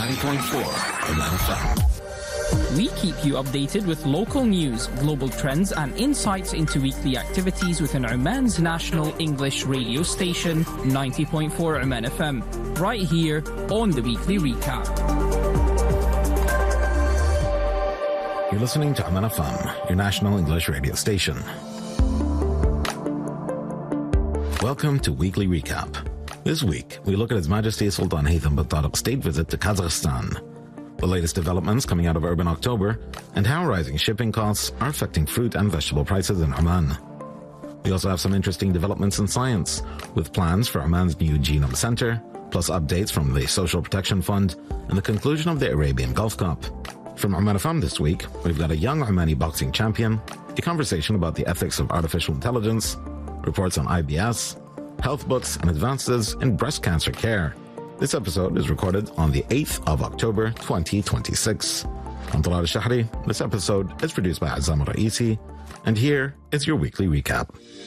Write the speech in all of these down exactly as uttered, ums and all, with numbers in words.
ninety point four Oman F M. We keep you updated with local news, global trends, and insights into weekly activities within Oman's national English radio station, ninety point four Oman F M, right here on the Weekly Recap. You're listening to Oman F M, your national English radio station. Welcome to Weekly Recap. This week, we look at His Majesty Sultan Haitham bin Tariq's state visit to Kazakhstan, the latest developments coming out of Urban October, and how rising shipping costs are affecting fruit and vegetable prices in Oman. We also have some interesting developments in science, with plans for Oman's new Genome Center, plus updates from the Social Protection Fund, and the conclusion of the Arabian Gulf Cup. From Oman F M this week, we've got a young Omani boxing champion, a conversation about the ethics of artificial intelligence, reports on I B S, health books, and advances in breast cancer care. This episode is recorded on the eighth of October, twenty twenty-six. I'm Talal Shahri. This episode is produced by Azam Raisi, and here is your weekly recap.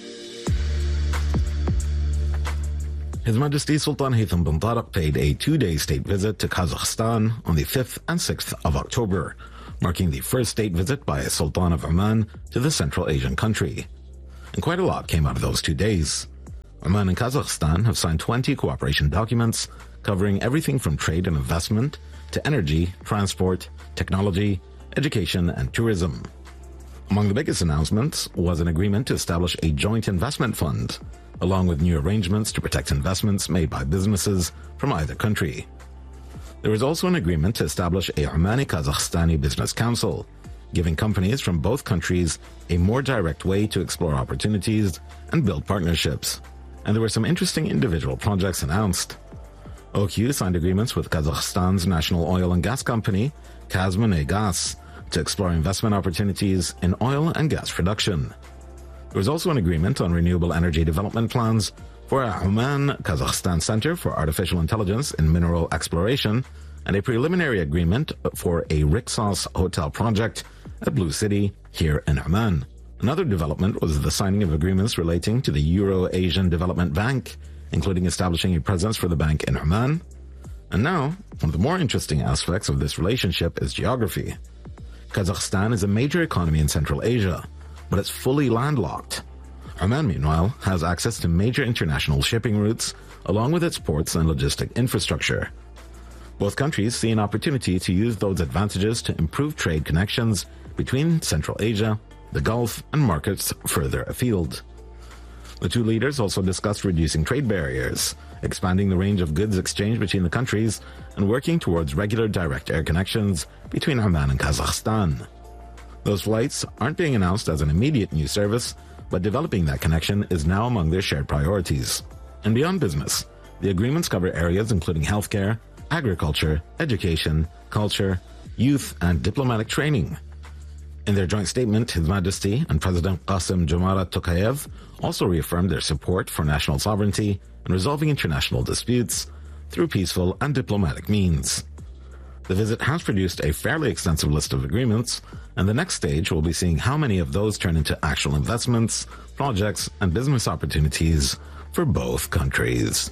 His Majesty Sultan Haitham bin Tariq paid a two-day state visit to Kazakhstan on the fifth and sixth of October, marking the first state visit by a Sultan of Oman to the Central Asian country. And quite a lot came out of those two days. Oman and Kazakhstan have signed twenty cooperation documents covering everything from trade and investment to energy, transport, technology, education, and tourism. Among the biggest announcements was an agreement to establish a joint investment fund, along with new arrangements to protect investments made by businesses from either country. There was also an agreement to establish a Omani-Kazakhstani Business Council, giving companies from both countries a more direct way to explore opportunities and build partnerships. And there were some interesting individual projects announced. O Q signed agreements with Kazakhstan's national oil and gas company, Kazmunagas, to explore investment opportunities in oil and gas production. There was also an agreement on renewable energy development plans for a Oman-Kazakhstan Center for Artificial Intelligence in Mineral Exploration, and a preliminary agreement for a Rixos hotel project at Blue City here in Oman. Another development was the signing of agreements relating to the Euro-Asian Development Bank, including establishing a presence for the bank in Oman. And now, one of the more interesting aspects of this relationship is geography. Kazakhstan is a major economy in Central Asia, but it's fully landlocked. Oman, meanwhile, has access to major international shipping routes, along with its ports and logistic infrastructure. Both countries see an opportunity to use those advantages to improve trade connections between Central Asia, the Gulf, and markets further afield. The two leaders also discussed reducing trade barriers, expanding the range of goods exchanged between the countries, and working towards regular direct air connections between Oman and Kazakhstan. Those flights aren't being announced as an immediate new service, but developing that connection is now among their shared priorities. And beyond business, the agreements cover areas including healthcare, agriculture, education, culture, youth, and diplomatic training. In their joint statement, His Majesty and President Qasim-Jomart Tokayev also reaffirmed their support for national sovereignty and resolving international disputes through peaceful and diplomatic means. The visit has produced a fairly extensive list of agreements, and the next stage will be seeing how many of those turn into actual investments, projects, and business opportunities for both countries.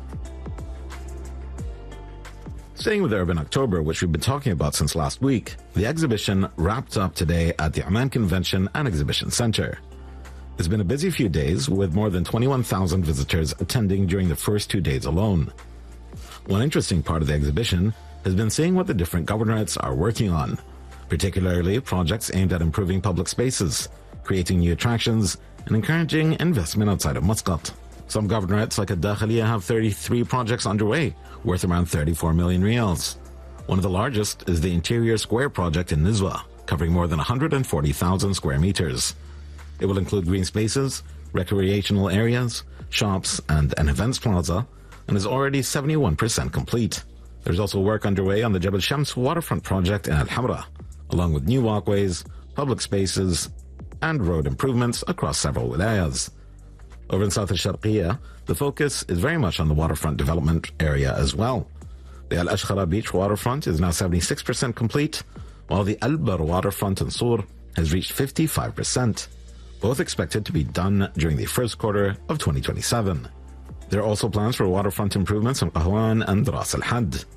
Staying with Urban October, which we've been talking about since last week, the exhibition wrapped up today at the Oman Convention and Exhibition Center. It's been a busy few days, with more than twenty-one thousand visitors attending during the first two days alone. One interesting part of the exhibition has been seeing what the different governorates are working on, particularly projects aimed at improving public spaces, creating new attractions, and encouraging investment outside of Muscat. Some governorates like Ad-Dakhiliya have thirty-three projects underway, worth around thirty-four million riyals. One of the largest is the Interior Square project in Nizwa, covering more than one hundred forty thousand square meters. It will include green spaces, recreational areas, shops, and an events plaza, and is already seventy-one percent complete. There's also work underway on the Jebel Shams waterfront project in Al-Hamra, along with new walkways, public spaces, and road improvements across several wilayas. Over in South al-Sharqiyya, the focus is very much on the waterfront development area as well. The Al-Ashkhara Beach waterfront is now seventy-six percent complete, while the Al-Bar waterfront in Sur has reached fifty-five percent, both expected to be done during the first quarter of twenty twenty-seven. There are also plans for waterfront improvements in Qahwan and Ras Al Had.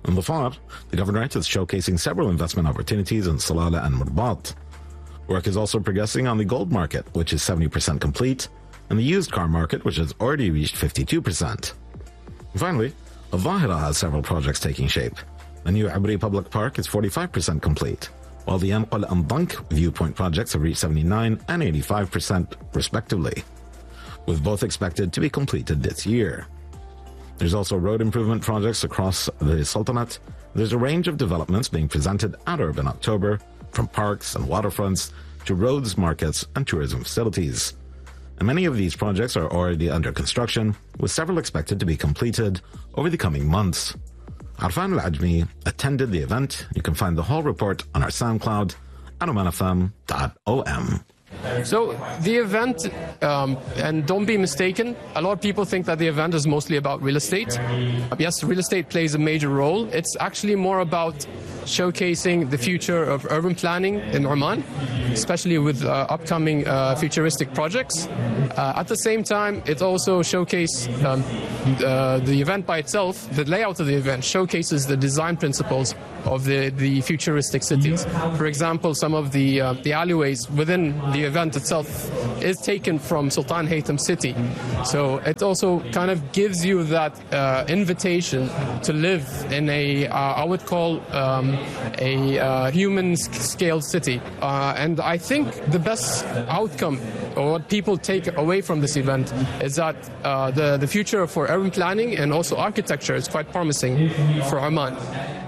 In Dhafar, the governorate is showcasing several investment opportunities in Salalah and Murbat. Work is also progressing on the gold market, which is seventy percent complete, and the used car market, which has already reached fifty-two percent. And finally, Al-Dhahira has several projects taking shape. The new Abri Public Park is forty-five percent complete, while the Anqal and Dank viewpoint projects have reached seventy-nine and eighty-five percent respectively, with both expected to be completed this year. There's also road improvement projects across the Sultanate. There's a range of developments being presented at Urb in October, from parks and waterfronts to roads, markets, and tourism facilities. And many of these projects are already under construction, with several expected to be completed over the coming months. Arfan Al-Ajmi attended the event. You can find the whole report on our SoundCloud at oman f m dot o m. So the event, um, and don't be mistaken, a lot of people think that the event is mostly about real estate. Yes, real estate plays a major role. It's actually more about showcasing the future of urban planning in Oman, especially with uh, upcoming uh, futuristic projects. Uh, at the same time, it also showcases um, uh, the event by itself, the layout of the event showcases the design principles of the, the futuristic cities. For example, some of the, uh, the alleyways within the event itself is taken from Sultan Haytham City. So it also kind of gives you that uh, invitation to live in a, uh, I would call, um, a uh, human-scale city. Uh, and I think the best outcome, or what people take away from this event, is that uh, the, the future for urban planning and also architecture is quite promising for Oman.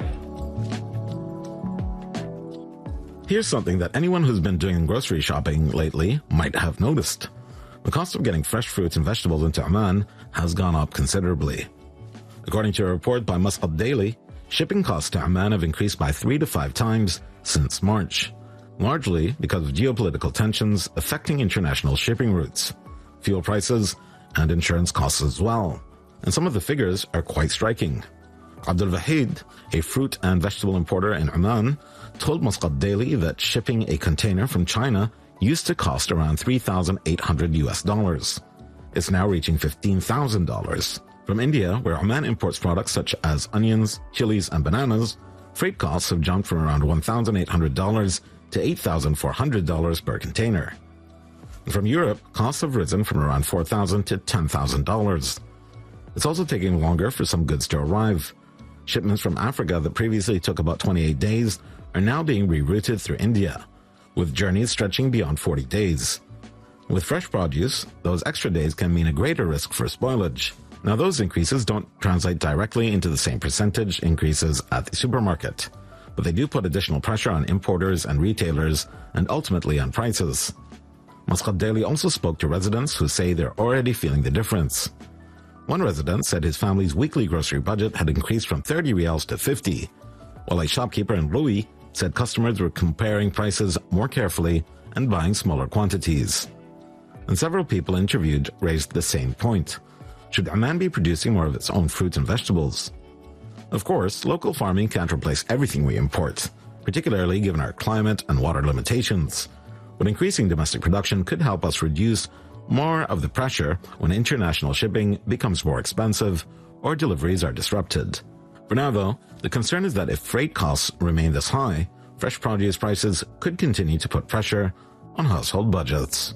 Here's something that anyone who's been doing grocery shopping lately might have noticed. The cost of getting fresh fruits and vegetables into Oman has gone up considerably. According to a report by Muscat Daily, shipping costs to Oman have increased by three to five times since March, largely because of geopolitical tensions affecting international shipping routes, fuel prices, and insurance costs as well. And some of the figures are quite striking. Abdul Wahid, a fruit and vegetable importer in Oman, told Muscat Daily that shipping a container from China used to cost around three thousand eight hundred U S dollars. It's now reaching fifteen thousand dollars. From India, where Oman imports products such as onions, chilies, and bananas, freight costs have jumped from around one thousand eight hundred dollars to eight thousand four hundred dollars per container. And from Europe, costs have risen from around four thousand dollars to ten thousand dollars. It's also taking longer for some goods to arrive. Shipments from Africa that previously took about twenty-eight days are now being rerouted through India, with journeys stretching beyond forty days. With fresh produce, those extra days can mean a greater risk for spoilage. Now, those increases don't translate directly into the same percentage increases at the supermarket, but they do put additional pressure on importers and retailers and ultimately on prices. Muscat Daily also spoke to residents who say they're already feeling the difference. One resident said his family's weekly grocery budget had increased from thirty riyals to fifty, while a shopkeeper in Rui said customers were comparing prices more carefully and buying smaller quantities. And several people interviewed raised the same point. Should Oman be producing more of its own fruits and vegetables? Of course, local farming can't replace everything we import, particularly given our climate and water limitations. But increasing domestic production could help us reduce more of the pressure when international shipping becomes more expensive or deliveries are disrupted. For now, though, the concern is that if freight costs remain this high, fresh produce prices could continue to put pressure on household budgets.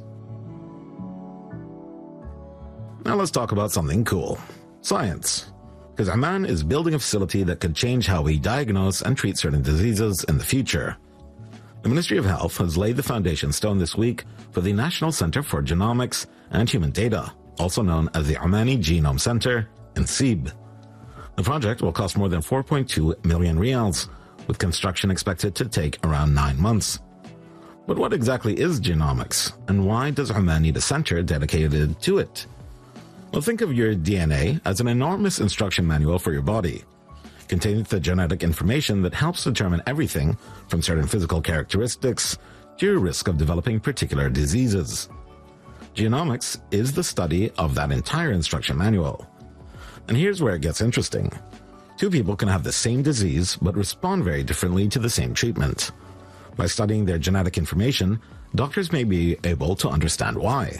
Now let's talk about something cool. Science. Because Oman is building a facility that could change how we diagnose and treat certain diseases in the future. The Ministry of Health has laid the foundation stone this week for the National Center for Genomics and Human Data, also known as the Omani Genome Center, in Sib. The project will cost more than four point two million riyals, with construction expected to take around nine months. But what exactly is genomics, and why does Oman need a center dedicated to it? Well, think of your D N A as an enormous instruction manual for your body, containing the genetic information that helps determine everything from certain physical characteristics to your risk of developing particular diseases. Genomics is the study of that entire instruction manual. And here's where it gets interesting. Two people can have the same disease but respond very differently to the same treatment. By studying their genetic information, doctors may be able to understand why.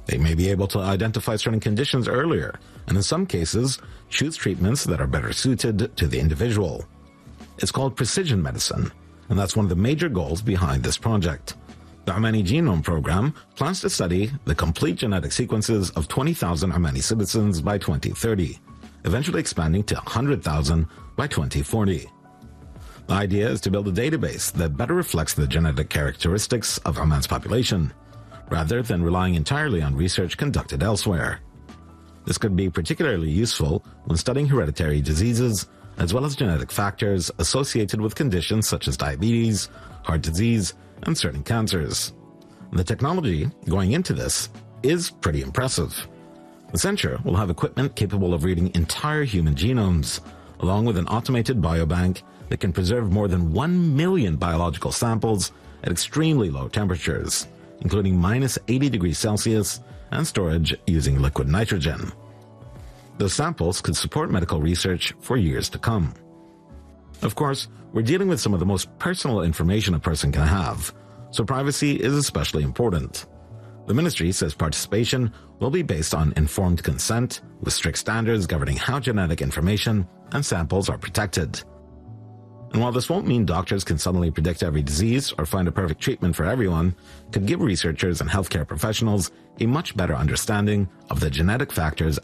They may be able to identify certain conditions earlier, and in some cases, choose treatments that are better suited to the individual. It's called precision medicine, and that's one of the major goals behind this project. The Omani Genome Program plans to study the complete genetic sequences of twenty thousand Omani citizens by twenty thirty, eventually expanding to one hundred thousand by twenty forty. The idea is to build a database that better reflects the genetic characteristics of Oman's population, rather than relying entirely on research conducted elsewhere. This could be particularly useful when studying hereditary diseases, as well as genetic factors associated with conditions such as diabetes, heart disease, and certain cancers. The technology going into this is pretty impressive. Accenture will have equipment capable of reading entire human genomes, along with an automated biobank that can preserve more than one million biological samples at extremely low temperatures, including minus eighty degrees Celsius, and storage using liquid nitrogen. Those samples could support medical research for years to come. Of course, we're dealing with some of the most personal information a person can have, so privacy is especially important. The ministry says participation will be based on informed consent, with strict standards governing how genetic information and samples are protected. And while this won't mean doctors can suddenly predict every disease or find a perfect treatment for everyone, it could give researchers and healthcare professionals a much better understanding of the genetic factors